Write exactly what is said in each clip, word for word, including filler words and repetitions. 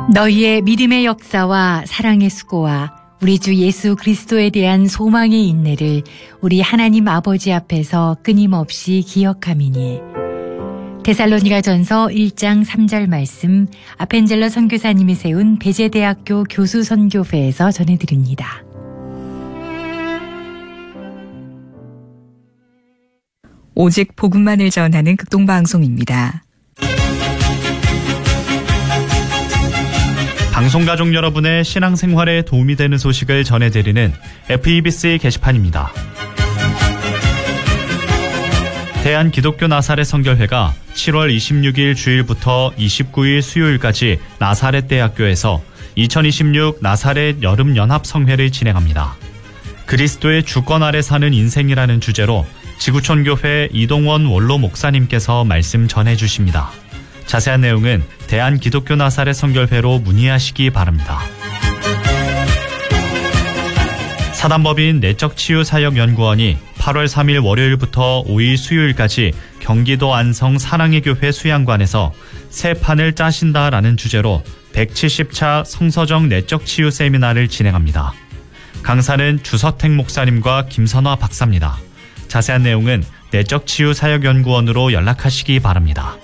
너희의 믿음의 역사와 사랑의 수고와 우리 주 예수 그리스도에 대한 소망의 인내를 우리 하나님 아버지 앞에서 끊임없이 기억함이니. 데살로니가전서 일 장 삼 절 말씀 아펜젤러 선교사님이 세운 배제대학교 교수 선교회에서 전해드립니다. 오직 복음만을 전하는 극동방송입니다. 방송가족 여러분의 신앙생활에 도움이 되는 소식을 전해드리는 에프이비씨 게시판입니다. 대한기독교 나사렛 선교회가 칠월 이십육일 주일부터 이십구일 수요일까지 나사렛 대학교에서 이천이십육 나사렛 여름연합성회를 진행합니다. 그리스도의 주권 아래 사는 인생이라는 주제로 지구촌교회 이동원 원로 목사님께서 말씀 전해주십니다. 자세한 내용은 대한기독교 나사렛 선교회로 문의하시기 바랍니다. 사단법인 내적치유사역연구원이 팔월 삼일 월요일부터 오일 수요일까지 경기도 안성 사랑의 교회 수양관에서 새 판을 짜신다라는 주제로 백칠십 차 성서적 내적치유 세미나를 진행합니다. 강사는 주서택 목사님과 김선화 박사입니다. 자세한 내용은 내적치유사역연구원으로 연락하시기 바랍니다.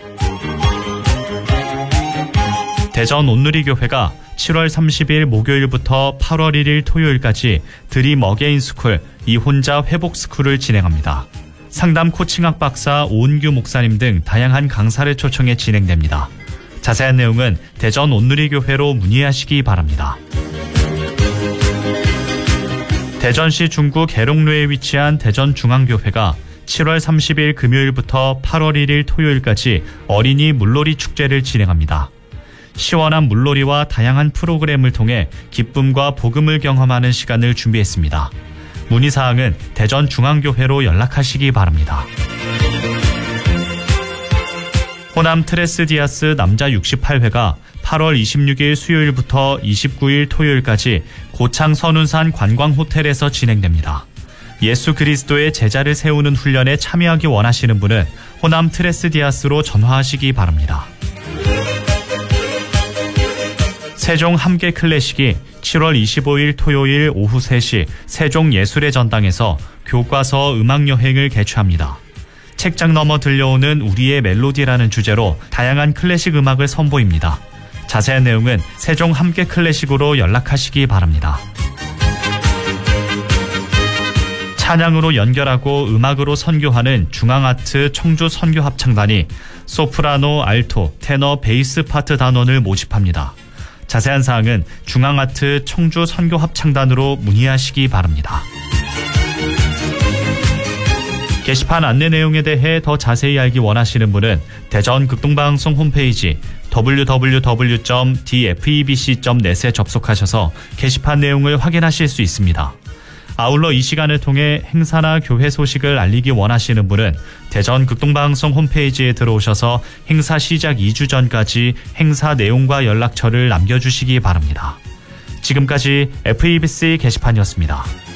대전 온누리교회가 칠월 삼십일 목요일부터 팔월 일일 토요일까지 드림 어게인 스쿨 이혼자 회복 스쿨을 진행합니다. 상담 코칭학 박사 오은규 목사님 등 다양한 강사를 초청해 진행됩니다. 자세한 내용은 대전 온누리교회로 문의하시기 바랍니다. 대전시 중구 계룡로에 위치한 대전중앙교회가 칠월 삼십일 금요일부터 팔월 일일 토요일까지 어린이 물놀이 축제를 진행합니다. 시원한 물놀이와 다양한 프로그램을 통해 기쁨과 복음을 경험하는 시간을 준비했습니다. 문의사항은 대전중앙교회로 연락하시기 바랍니다. 호남 트레스디아스 남자 육십팔 회가 팔월 이십육일 수요일부터 이십구일 토요일까지 고창 선운산 관광호텔에서 진행됩니다. 예수 그리스도의 제자를 세우는 훈련에 참여하기 원하시는 분은 호남 트레스디아스로 전화하시기 바랍니다. 세종 함께 클래식이 칠월 이십오일 토요일 오후 세시 세종 예술의 전당에서 교과서 음악여행을 개최합니다. 책장 너머 들려오는 우리의 멜로디라는 주제로 다양한 클래식 음악을 선보입니다. 자세한 내용은 세종 함께 클래식으로 연락하시기 바랍니다. 찬양으로 연결하고 음악으로 선교하는 중앙아트 청주 선교합창단이 소프라노, 알토, 테너, 베이스 파트 단원을 모집합니다. 자세한 사항은 중앙아트 청주 선교합창단으로 문의하시기 바랍니다. 게시판 안내 내용에 대해 더 자세히 알기 원하시는 분은 대전 극동방송 홈페이지 더블유 더블유 더블유 점 디에프이비씨 점 넷에 접속하셔서 게시판 내용을 확인하실 수 있습니다. 아울러 이 시간을 통해 행사나 교회 소식을 알리기 원하시는 분은 대전 극동방송 홈페이지에 들어오셔서 행사 시작 이 주 전까지 행사 내용과 연락처를 남겨주시기 바랍니다. 지금까지 에프이비씨 게시판이었습니다.